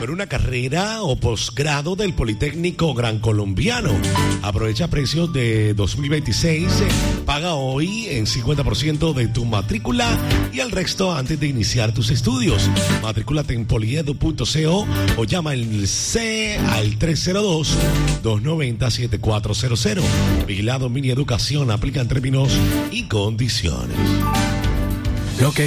para una carrera o posgrado del Politécnico Gran Colombiano. Aprovecha precios de 2026. Paga hoy en 50% de tu matrícula y el resto antes de iniciar tus estudios. Matrículate en poliedu.co o llama al 302-290-7400. Vigilado Mini Educación. Aplican términos y condiciones. Lo que